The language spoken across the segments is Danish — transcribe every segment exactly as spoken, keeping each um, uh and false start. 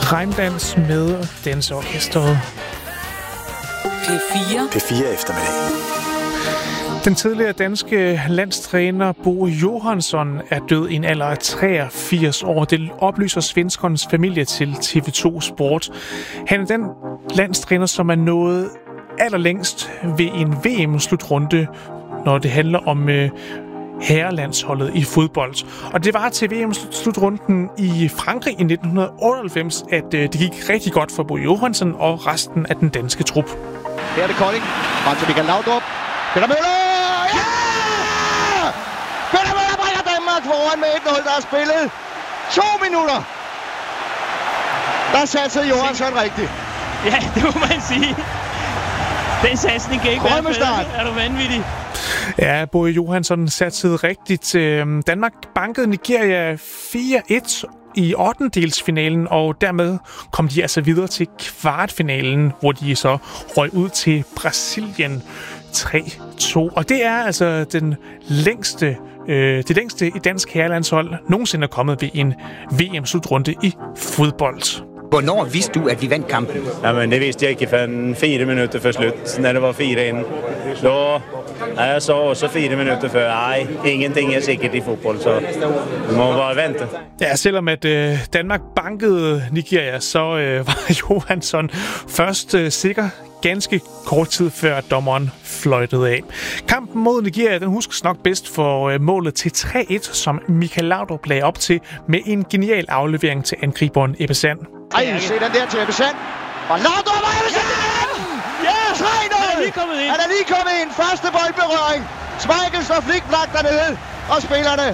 Regndans med Danseorkestret. P fire. P fire eftermiddag. Den tidligere danske landstræner Bo Johansson er død i en alder af treogfirs år. Det oplyser svenskernes familie til T V to Sport. Han er den landstræner, som er nået allerlængst ved en V M-slutrunde, når det handler om øh, herrelandsholdet i fodbold. Og det var til V M-slutrunden i Frankrig i nitten otteoghalvfems, at øh, det gik rigtig godt for Bo Johansson og resten af den danske trup. Her er det Kolding. Frem til Michael Laudrup. Peter Møller! Ja! Peter Møller bringer Danmark foran med et nul, der er spillet to minutter. Der satsede Johansson rigtigt. Ja, det må man sige. Den satsning kan ikke være bedre. Er du vanvittig? Ja, Bo Johansson satsede rigtigt. Danmark bankede Nigeria fire et i ottendedelsfinalen, og dermed kom de altså videre til kvartfinalen, hvor de så røg ud til Brasilien tre to. Og det er altså den længste, øh, det længste i dansk herrelandshold nogensinde er kommet ved en V M-slutrunde i fodbold. Hvornår vidste du, at vi vandt kampen? Jamen, det vidste jeg ikke før fire minutter før slut, når det var fire en. Så jeg så også fire minutter før. Nej, ingenting er sikkert i fodbold, så vi må bare vente. Ja, selvom at øh, Danmark bankede Nigeria, så øh, var Johansson først øh, sikker ganske kort tid før dommeren fløjtede af. Kampen mod Nigeria, den huskes nok bedst for øh, målet til tre et, som Michael Laudrup lagde op til med en genial aflevering til angriberen Ebbe Sand. Ej, se den der til Ebbe Sand. Og Laudrup og Ebbe Sand igen! Ja, tre nul! Han er lige kommet ind. Han er lige kommet ind. Første boldberøring. Schmeichel står flikblagt dernede, og spillerne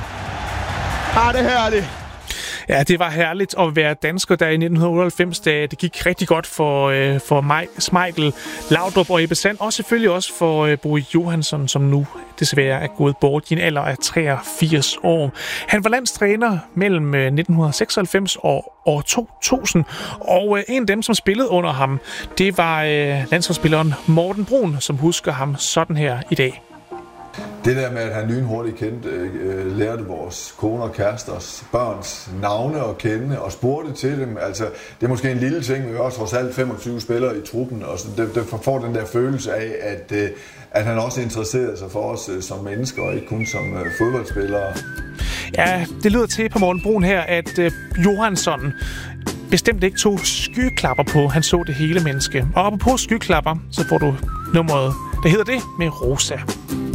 har det herligt. Ja, det var herligt at være dansker der i nitten otteoghalvfems, da det gik rigtig godt for, øh, for mig, Schmeichel, Laudrup og Ebbe Sand, og selvfølgelig også for øh, Bo Johansson, som nu desværre er gået bort i en alder af treogfirs år. Han var landstræner mellem øh, nitten seksoghalvfems og år to tusind, og øh, en af dem, som spillede under ham, det var øh, landsholdsspilleren Morten Brun, som husker ham sådan her i dag. Det der med, at han lynhurtigt kendte, øh, lærte vores koner og kæresters børns navne at kende og spurgte til dem. Altså, det er måske en lille ting, men vi har også trods alt femogtyve spillere i truppen, og så det, det får den der følelse af, at, øh, at han også interesserede sig for os øh, som mennesker, og ikke kun som øh, fodboldspillere. Ja, det lyder til på Morten Brun her, at øh, Johansson bestemt ikke tog skyklapper på. Han så det hele menneske. Og oppe på skyklapper, så får du nummeret, der hedder det, med Rosa.